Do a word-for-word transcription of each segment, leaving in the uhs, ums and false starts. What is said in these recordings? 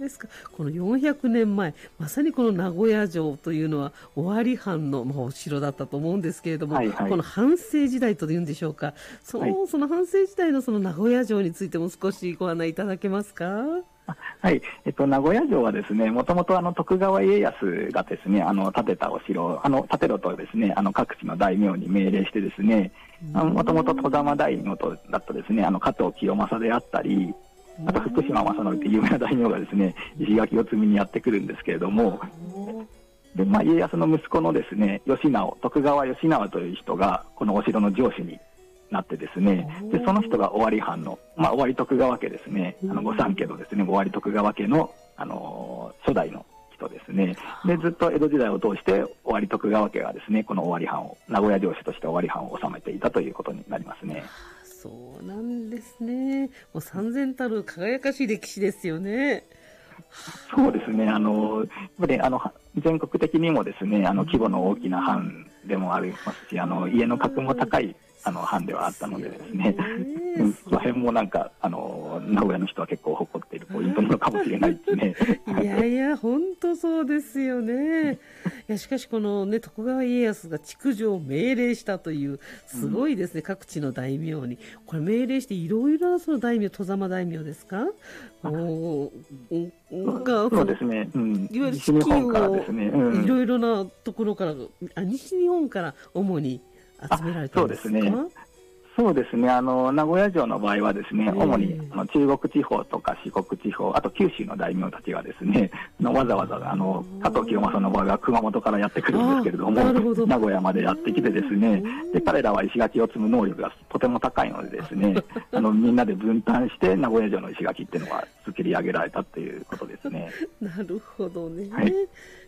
ですか。このよんひゃくねんまえ、まさにこの名古屋城というのは尾張藩の、まあ、お城だったと思うんですけれども、 はいはい。 この藩政時代というんでしょうか。そはい。 の、その藩政時代のその名古屋城についても少しご案内いただけますか。 はい。えっと、名古屋城はですね、もともとあの、徳川家康がですね、あの、建てたお城、あの、建てろとですね、あの、各地の大名に命令してですね、もともと戸様大名とだったですね、あの、加藤清正であったり、あと福島正則っていう有名な大名がですね、石垣を積みにやってくるんですけれども、で、まあ、家康の息子のですね、義直、徳川義直という人が、このお城の城主になってですね、で、その人が尾張藩の、まあ、尾張徳川家ですね、あの、御三家のですね、尾張徳川家の、あのー、初代の人ですね。で、ずっと江戸時代を通して、尾張徳川家がですね、この尾張藩を、名古屋城主として尾張藩を治めていたということになりますね。 そうなんですね。もう三千たる輝かしい歴史ですよね。 そうですね。あの、やっぱりあの、全国的にもですね、あの、規模の大きな藩でもありますし、あの、家の格も高い、あの、藩ではあったのでですね、うん、その辺もなんか、あの、名古屋の人は結構誇っているポイントなのかもしれないですね。 いやいや、本当そうですよね。いや、しかしこのね、徳川家康が築城を命令したという、すごいですね、うん、各地の大名に。これ命令していろいろなその大名、戸様大名ですか？おが、そうですね。うん、 いわゆる資金をいろいろなところから、あ、西日本から主に集められたんですか？そうですね。 そうですね。あの、名古屋城の場合はですね、主にあの中国地方とか四国地方、あと九州の大名たちがですね、のわざわざ、あの、加藤清正の場合は熊本からやってくるんですけれども、ど名古屋までやってきてですね、で、彼らは石垣を積む能力がとても高いのでですね、あの、みんなで分担して名古屋城の石垣っていうのが作り上げられたということですね。 なるほどね。はい、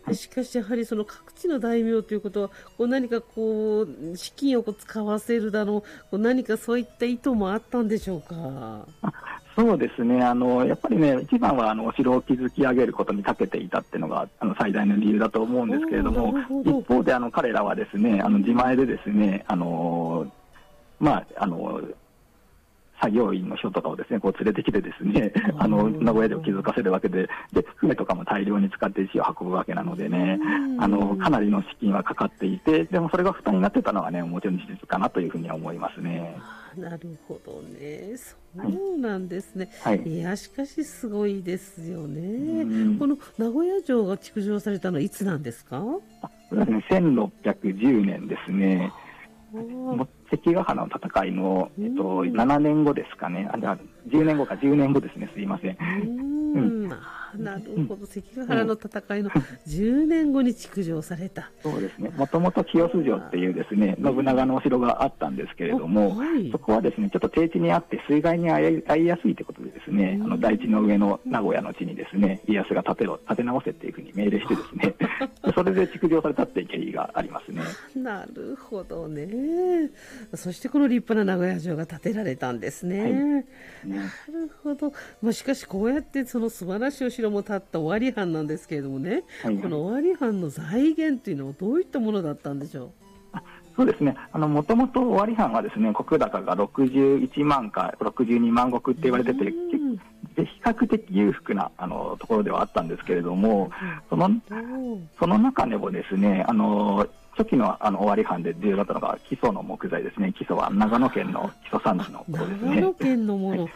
しかしやはりその各地の大名ということは、こう何かこう、資金をこう使わせるだろう、こう何何かそういった意図もあったんでしょうか？ そうですね。あの、やっぱりね、一番はあの、お城を築き上げることに長けていたっていうのが、あの、最大の理由だと思うんですけれども、一方であの、彼らはですね、あの、自前でですね、あの、まあ、あの、作業員の人とかをですね、こう連れてきてですね、あの、名古屋城を築かせるわけで、で、船とかも大量に使って石を運ぶわけなのでね、あの、かなりの資金はかかっていて、でもそれが負担になってたのはね、もちろん事実かなというふうには思いますね。 なるほどね。そうなんですね。 はい。 いや、しかしすごいですよね。この名古屋城が築城されたのはいつなんですか？ あ、これはね、せんろっぴゃくじゅうねんですね。関ヶ原の戦いの、えっと、ななねんごですかね。あ、じゃあ、じゅうねんごか、じゅうねんごですね。すいません。 うん。なるほど。関ヶ原の戦いのじゅうねんごに築城された。 そうですね。もともと清洲城っていうですね、信長のお城があったんですけれども、はい、そこはですね、ちょっと低地にあって水害に遭いやすいということでですね、あの、大地の上の名古屋の地にですね、家康が建てろ、建て直せっていうふうに命令してですね、それで築城されたっていう経緯がありますね。 なるほどね。そしてこの立派な名古屋城が建てられたんですね。はい、なるほど。まあ、しかしこうやってその素晴らしいお城も建った尾張藩なんですけれどもね、はいはい、この尾張藩の財源というのはどういったものだったんでしょう？ そうですね。あの、もともと尾張藩はですね、石高がろくじゅういちまんかろくじゅうにまん石って言われてて、比較的裕福な、あの、ところではあったんですけれども、その、その中でもですね、あの、初期のあの尾張藩で重要だったのが基礎の木材ですね。基礎は長野県の基礎産地のことですね。 長野県のもの。はい。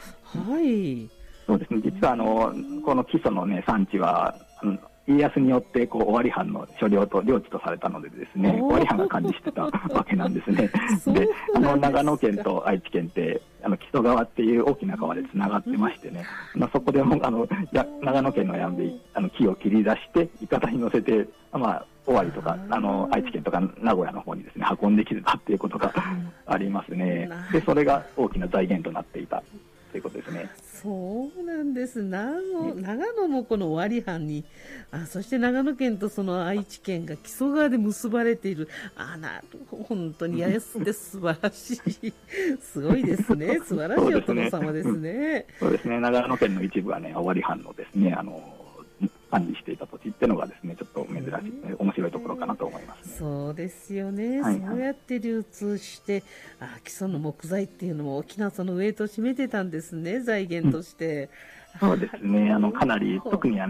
はい、 そうですね。実はあの、この基礎のね、産地は、うん家康によってこう尾張藩の所領と領地とされたのでですね、尾張藩が管理してたわけなんですね。で、あの長野県と愛知県ってあの木曽川っていう大きな川でつながってましてね、まあ、そこでもあのや長野県の山であの木を切り出していかだに乗せて、まあ尾張とかあの愛知県とか名古屋の方にですね運んできてたっていうことがありますね。で、それが大きな財源となっていた。ということですね。 そうなんです。長野、長野もこの尾張藩に、あ、そして長野県とその愛知県が木曽川で結ばれている。あ、なるほど、本当にやすって素晴らしい。すごいですね。素晴らしいお殿様ですね。 そうですね。長野県の一部はね、尾張藩のですね、あの、管理していた土地っていうのがですね、ちょっと珍しい、面白いところかなと思いますね。 そうですよね。はいはい、そうやって流通して、あ、基礎の木材っていうのも大きなそのウェイトを占めてたんですね、財源として。 うん、そうですね。あの、かなり、特にあの